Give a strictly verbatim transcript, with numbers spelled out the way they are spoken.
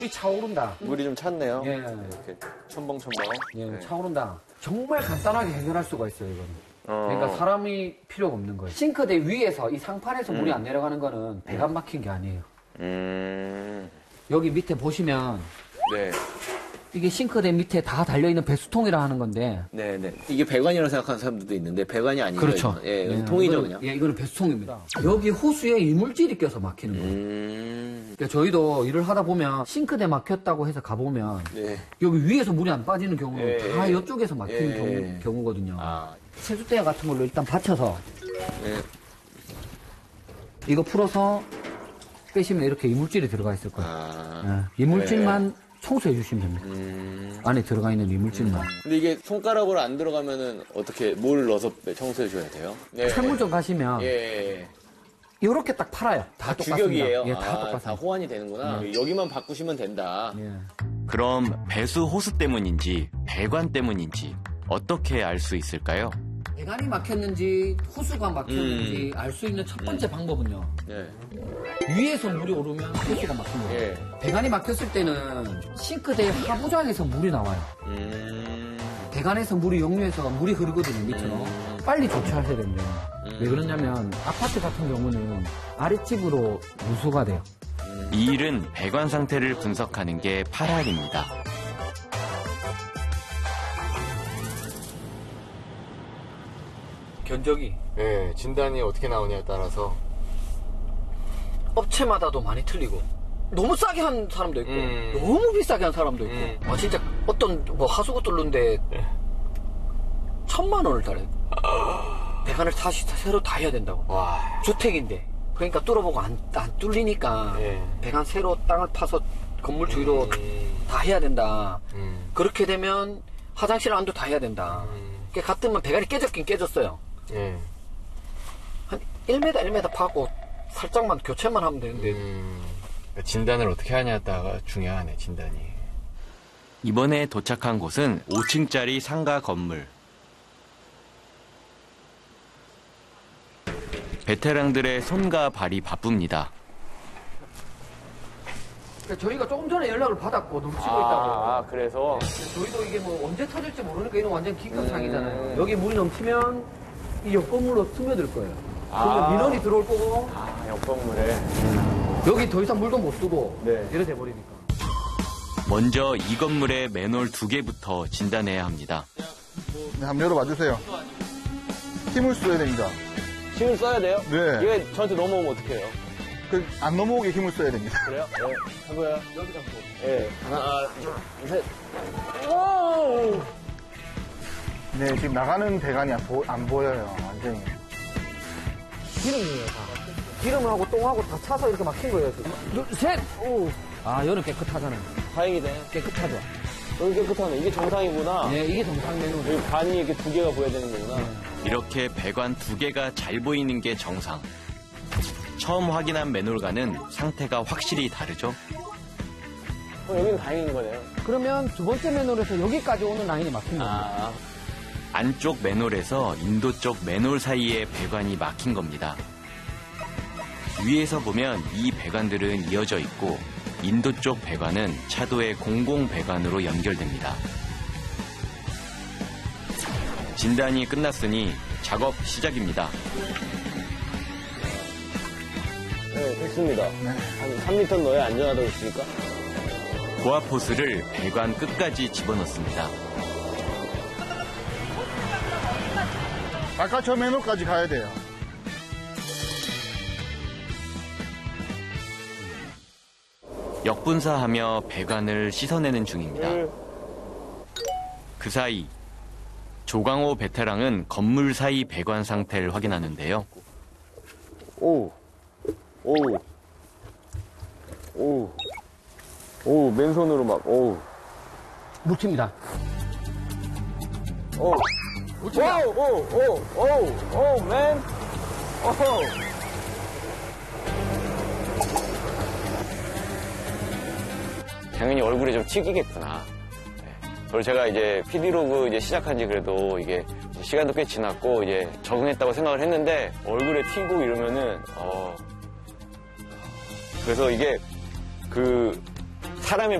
차오른다. 물이 좀 찼네요. 예. 이렇게 첨벙첨벙. 예, 네. 차오른다. 정말 간단하게 해결할 수가 있어요, 이거는. 어. 그러니까 사람이 필요가 없는 거예요. 싱크대 위에서 이 상판에서 물이 음. 안 내려가는 거는 배가 막힌 게 아니에요. 음. 여기 밑에 보시면 네. 이게 싱크대 밑에 다 달려있는 배수통이라 하는 건데. 네네. 이게 배관이라고 생각하는 사람들도 있는데 배관이 아니죠. 그렇죠. 이건. 예, 예, 통이죠 이거는, 그냥. 예, 이거는 배수통입니다. 여기 호수에 이물질이 껴서 막히는 거예요. 음. 그러니까 저희도 일을 하다 보면 싱크대 막혔다고 해서 가보면 네. 여기 위에서 물이 안 빠지는 경우는 예, 다 예. 이쪽에서 막히는 예. 경우, 경우거든요. 아. 세숫대 같은 걸로 일단 받쳐서 네. 이거 풀어서 빼시면 이렇게 이물질이 들어가 있을 거예요. 아. 예, 이물질만 청소해 주시면 됩니다. 음. 안에 들어가 있는 이물질만. 근데 이게 손가락으로 안 들어가면은 어떻게 뭘 넣어서 청소해 줘야 돼요? 네. 철물점 가시면 예. 이렇게 딱 팔아요. 다 다 똑같습니다. 규격이에요. 예, 다 아, 똑같습니다. 다 호환이 되는구나. 여기만 바꾸시면 된다. 예. 그럼 배수 호스 때문인지 배관 때문인지 어떻게 알 수 있을까요? 배관이 막혔는지 호수가 막혔는지 알 수 있는 첫 번째 방법은요. 네. 위에서 물이 오르면 호수가 막힌 거예요. 예. 배관이 막혔을 때는 싱크대 하부장에서 물이 나와요. 음. 배관에서 물이 역류해서 물이 흐르거든요, 밑으로. 빨리 조치하셔야 됩니다. 왜 그러냐면 아파트 같은 경우는 아랫집으로 누수가 돼요. 이 일은 배관 상태를 분석하는 게 팔 알입니다. 견적이 네, 진단이 어떻게 나오냐에 따라서. 업체마다도 많이 틀리고 너무 싸게 한 사람도 있고 음. 너무 비싸게 한 사람도 있고 음. 아 진짜 어떤 뭐 하수구 뚫는데 천만 원을 달아요. 배관을 다시 새로 다 해야 된다고. 와. 주택인데 그러니까 뚫어보고 안, 안 뚫리니까 예. 배관 새로 땅을 파서 건물 주위로 음. 다 해야 된다. 음. 그렇게 되면 화장실 안도 다 해야 된다. 음. 그러니까 같으면 배관이 깨졌긴 깨졌어요. 예. 한 일 미터 일 미터 파고 살짝만 교체만 하면 되는데 음. 진단을 어떻게 하냐에 따라 중요하네, 진단이. 이번에 도착한 곳은 오 층짜리 상가 건물. 베테랑들의 손과 발이 바쁩니다. 그러니까 저희가 조금 전에 연락을 받았고 넘치고 있다고. 아, 그래서. 저희도 이게 뭐 언제 터질지 모르니까 이건 완전 기껏상이잖아요. 음. 여기 물이 넘치면 이 옆건물로 스며들 거예요. 아. 그러면 민원이 들어올 거고 아, 옆 건물에. 여기 더 이상 물도 못 쓰고 네. 이래 돼버리니까. 먼저 이 건물의 맨홀 두 개부터 진단해야 합니다. 네, 한번 열어봐 주세요. 힘을 써야 됩니다. 힘을 써야 돼요? 네. 이게 저한테 넘어오면 어떡해요? 그, 안 넘어오게 힘을 써야 됩니다. 그래요? 네. 해봐요. 여기 잡고. 예. 하나, 둘, 셋. 오! 네, 지금 나가는 배관이 안, 보, 안 보여요, 완전히. 기름이에요, 다. 기름하고 똥하고 다 차서 이렇게 막힌 거예요, 지금. 둘, 셋! 오! 아, 얘는 깨끗하잖아요. 다행이네. 깨끗하죠. 여기 깨끗하네. 이게 정상이구나. 네, 이게 정상 메뉴죠. 여기 간이 이렇게 두 개가 보여야 되는 거구나. 이렇게 배관 두 개가 잘 보이는 게 정상. 처음 확인한 맨홀과는 상태가 확실히 다르죠? 그럼 여기는 다행인 거네요. 그러면 두 번째 맨홀에서 여기까지 오는 라인이 막힌 겁니다. 아. 안쪽 맨홀에서 인도 쪽 맨홀 사이에 배관이 막힌 겁니다. 위에서 보면 이 배관들은 이어져 있고 인도 쪽 배관은 차도의 공공 배관으로 연결됩니다. 진단이 끝났으니 작업 시작입니다. 네, 됐습니다. 한 삼 미터 넣어야 안전하다고 했으니까. 고압 호스를 배관 끝까지 집어넣습니다. 아까 저 맨홀까지 가야 돼요. 역분사하며 배관을 씻어내는 중입니다. 그 사이 조강호 베테랑은 건물 사이 배관 상태를 확인하는데요. 오. 오. 오. 오, 맨손으로 막, 오. 묵힙니다. 오. 묵힙니다. 오, 오, 오, 오, 오, 맨. 오. 당연히 얼굴에 좀 튀기겠구나. 그리고 제가 이제 피디로그 이제 시작한 지 그래도 이게 시간도 꽤 지났고 이제 적응했다고 생각을 했는데 얼굴에 튀고 이러면은 어 그래서 이게 그 사람이